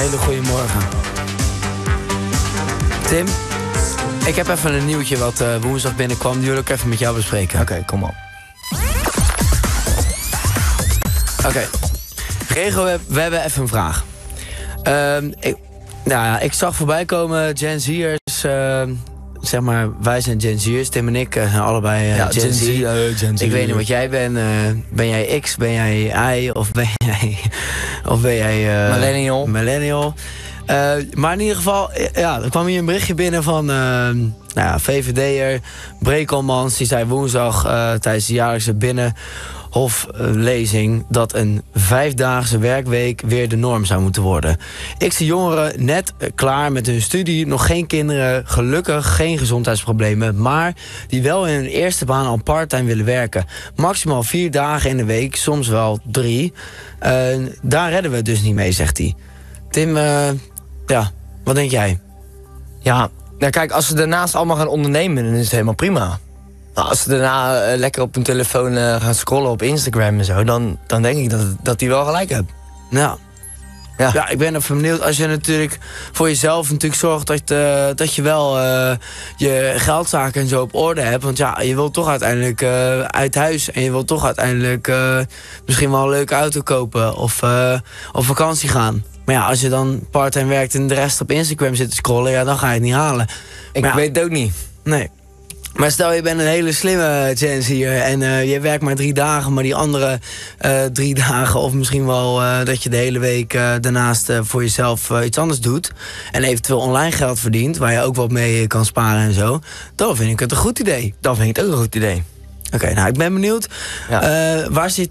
hele goede morgen. Tim, ik heb even een nieuwtje wat woensdag binnenkwam. Die wil ik even met jou bespreken. Oké, kom op. Oké. Rego, we hebben even een vraag. Ik zag voorbij komen Gen Z'ers. Zeg maar, wij zijn Gen Z'ers. Tim en ik zijn allebei Gen Z. Gen Z. Ik weet niet wat jij bent. Ben jij X, ben jij Y of ben jij millennial? Maar in ieder geval, er kwam hier een berichtje binnen van VVD'er Brekelmans. Die zei woensdag tijdens de jaarlijkse Binnenhoflezing dat een 5-daagse werkweek weer de norm zou moeten worden. X de jongeren net klaar met hun studie, nog geen kinderen, gelukkig geen gezondheidsproblemen, maar die wel in hun eerste baan al parttime willen werken. Maximaal 4 dagen in de week, soms wel 3. Daar redden we het dus niet mee, zegt hij. Tim, wat denk jij? Ja, nou kijk, als ze daarnaast allemaal gaan ondernemen, dan is het helemaal prima. Maar als ze daarna lekker op hun telefoon gaan scrollen op Instagram en zo, dan denk ik dat die wel gelijk hebben. Nou, ja, ik ben even benieuwd. Als je natuurlijk voor jezelf natuurlijk zorgt dat je wel je geldzaken en zo op orde hebt. Want ja, je wilt toch uiteindelijk uit huis. En je wilt toch uiteindelijk misschien wel een leuke auto kopen of op vakantie gaan. Maar ja, als je dan parttime werkt en de rest op Instagram zit te scrollen, ja, dan ga je het niet halen. Ik weet het ook niet. Nee. Maar stel, je bent een hele slimme Gen Z'er en je werkt maar 3 dagen, maar die andere 3 dagen of misschien wel dat je de hele week daarnaast voor jezelf iets anders doet en eventueel online geld verdient, waar je ook wat mee kan sparen en zo, dan vind ik het een goed idee. Dan vind ik het ook een goed idee. Oké, nou, ik ben benieuwd. Ja. Waar zit